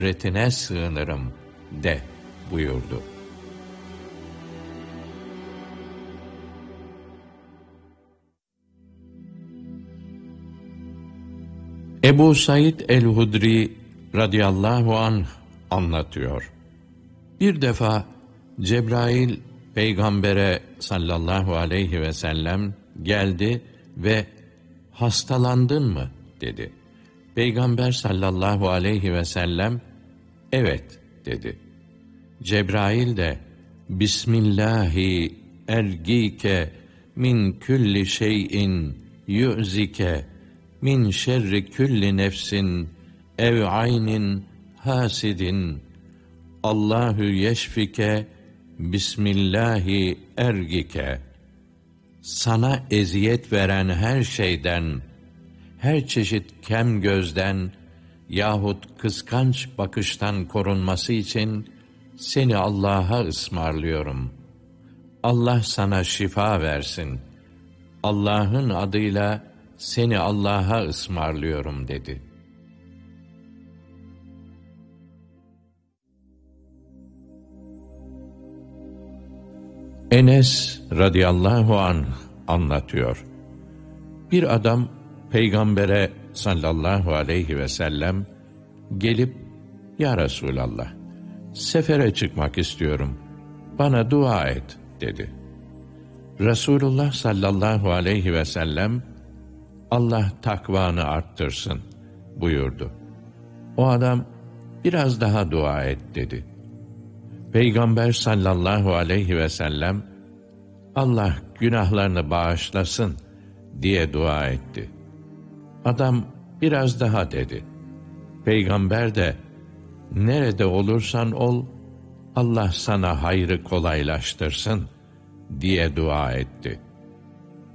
retine sığınırım de buyurdu. Ebu Said el-Hudri radıyallahu anh anlatıyor. Bir defa Cebrail Peygamber'e sallallahu aleyhi ve sellem geldi ve hastalandın mı dedi. Peygamber sallallahu aleyhi ve sellem evet dedi. Cebrail de Bismillahi ergike min külli şeyin yu'zike min şerri külli nefsin ev aynin hasidin Allahu yeşfike Bismillahi ergike. Sana eziyet veren her şeyden, her çeşit kem gözden yahut kıskanç bakıştan korunması için seni Allah'a ısmarlıyorum. Allah sana şifa versin. Allah'ın adıyla seni Allah'a ısmarlıyorum dedi. Enes radıyallahu anh anlatıyor. Bir adam Peygamber'e sallallahu aleyhi ve sellem gelip "Ya Resulallah, sefere çıkmak istiyorum. Bana dua et." dedi. Resulullah sallallahu aleyhi ve sellem "Allah takvanı arttırsın." buyurdu. O adam "Biraz daha dua et." dedi. Peygamber sallallahu aleyhi ve sellem "Allah günahlarını bağışlasın." diye dua etti. Adam "Biraz daha." dedi. Peygamber de "Nerede olursan ol, Allah sana hayrı kolaylaştırsın." diye dua etti.